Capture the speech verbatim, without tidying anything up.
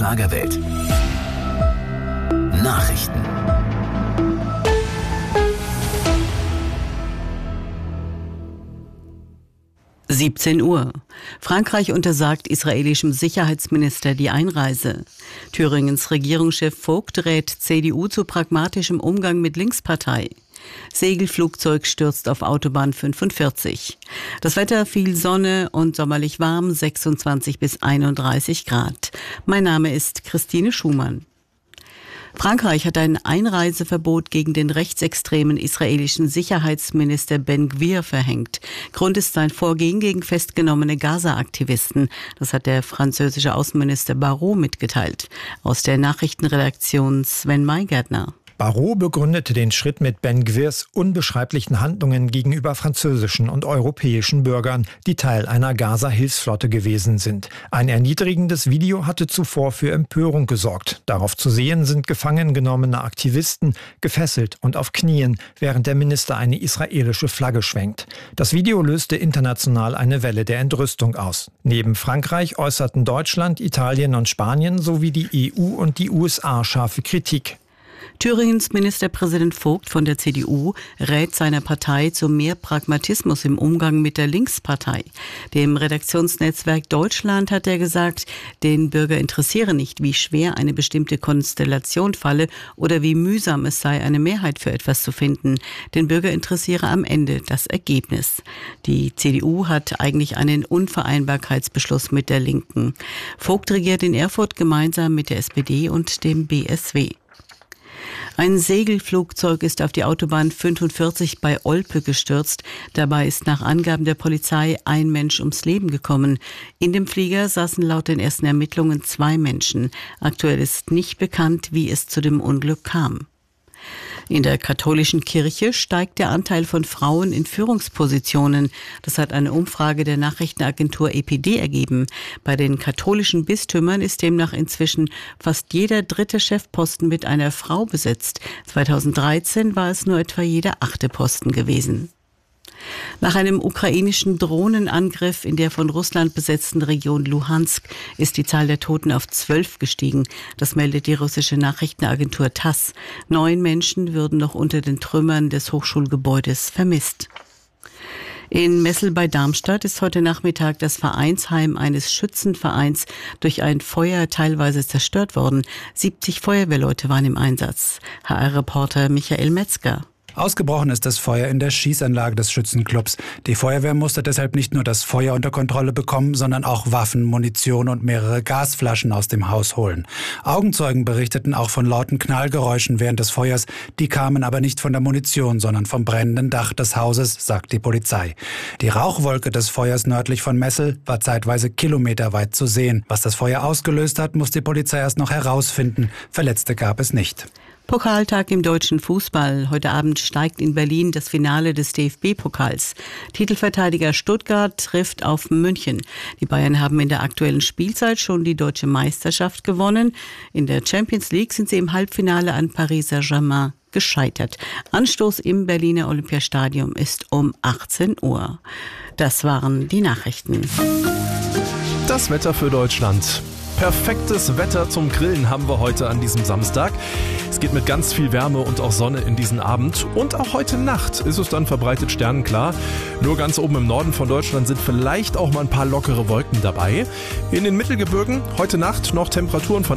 Schlagerwelt. Nachrichten. siebzehn Uhr. Frankreich untersagt israelischem Sicherheitsminister die Einreise. Thüringens Regierungschef Vogt rät C D U zu pragmatischem Umgang mit Linkspartei. Segelflugzeug stürzt auf Autobahn fünfundvierzig. Das Wetter: viel Sonne und sommerlich warm, sechsundzwanzig bis einunddreißig Grad. Mein Name ist Christine Schumann. Frankreich hat ein Einreiseverbot gegen den rechtsextremen israelischen Sicherheitsminister Ben Gvir verhängt. Grund ist sein Vorgehen gegen festgenommene Gaza-Aktivisten. Das hat der französische Außenminister Barrot mitgeteilt. Aus der Nachrichtenredaktion Sven Maygärtner. Barrot begründete den Schritt mit Ben Gvirs unbeschreiblichen Handlungen gegenüber französischen und europäischen Bürgern, die Teil einer Gaza-Hilfsflotte gewesen sind. Ein erniedrigendes Video hatte zuvor für Empörung gesorgt. Darauf zu sehen sind gefangen genommene Aktivisten, gefesselt und auf Knien, während der Minister eine israelische Flagge schwenkt. Das Video löste international eine Welle der Entrüstung aus. Neben Frankreich äußerten Deutschland, Italien und Spanien sowie die E U und die U S A scharfe Kritik. Thüringens Ministerpräsident Vogt von der C D U rät seiner Partei zu mehr Pragmatismus im Umgang mit der Linkspartei. Dem Redaktionsnetzwerk Deutschland hat er gesagt, den Bürger interessiere nicht, wie schwer eine bestimmte Konstellation falle oder wie mühsam es sei, eine Mehrheit für etwas zu finden. Den Bürger interessiere am Ende das Ergebnis. Die C D U hat eigentlich einen Unvereinbarkeitsbeschluss mit der Linken. Vogt regiert in Erfurt gemeinsam mit der S P D und dem B S W. Ein Segelflugzeug ist auf die Autobahn fünfundvierzig bei Olpe gestürzt. Dabei ist nach Angaben der Polizei ein Mensch ums Leben gekommen. In dem Flieger saßen laut den ersten Ermittlungen zwei Menschen. Aktuell ist nicht bekannt, wie es zu dem Unglück kam. In der katholischen Kirche steigt der Anteil von Frauen in Führungspositionen. Das hat eine Umfrage der Nachrichtenagentur E P D ergeben. Bei den katholischen Bistümern ist demnach inzwischen fast jeder dritte Chefposten mit einer Frau besetzt. zweitausenddreizehn war es nur etwa jeder achte Posten gewesen. Nach einem ukrainischen Drohnenangriff in der von Russland besetzten Region Luhansk ist die Zahl der Toten auf zwölf gestiegen. Das meldet die russische Nachrichtenagentur TASS. Neun Menschen würden noch unter den Trümmern des Hochschulgebäudes vermisst. In Messel bei Darmstadt ist heute Nachmittag das Vereinsheim eines Schützenvereins durch ein Feuer teilweise zerstört worden. siebzig Feuerwehrleute waren im Einsatz. H R-Reporter Michael Metzger. Ausgebrochen ist das Feuer in der Schießanlage des Schützenclubs. Die Feuerwehr musste deshalb nicht nur das Feuer unter Kontrolle bekommen, sondern auch Waffen, Munition und mehrere Gasflaschen aus dem Haus holen. Augenzeugen berichteten auch von lauten Knallgeräuschen während des Feuers. Die kamen aber nicht von der Munition, sondern vom brennenden Dach des Hauses, sagt die Polizei. Die Rauchwolke des Feuers nördlich von Messel war zeitweise kilometerweit zu sehen. Was das Feuer ausgelöst hat, muss die Polizei erst noch herausfinden. Verletzte gab es nicht. Pokaltag im deutschen Fußball. Heute Abend steigt in Berlin das Finale des D F B-Pokals. Titelverteidiger Stuttgart trifft auf München. Die Bayern haben in der aktuellen Spielzeit schon die deutsche Meisterschaft gewonnen. In der Champions League sind sie im Halbfinale an Paris Saint-Germain gescheitert. Anstoß im Berliner Olympiastadion ist um achtzehn Uhr. Das waren die Nachrichten. Das Wetter für Deutschland. Perfektes Wetter zum Grillen haben wir heute an diesem Samstag. Es geht mit ganz viel Wärme und auch Sonne in diesen Abend. Und auch heute Nacht ist es dann verbreitet sternenklar. Nur ganz oben im Norden von Deutschland sind vielleicht auch mal ein paar lockere Wolken dabei. In den Mittelgebirgen heute Nacht noch Temperaturen von